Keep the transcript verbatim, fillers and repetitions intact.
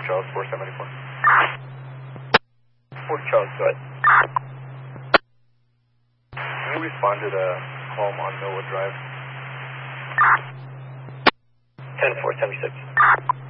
Charles, four seventy-four. Fort Charles, go ahead. Can you respond to the home on Millwood Drive? ten four seventy-six.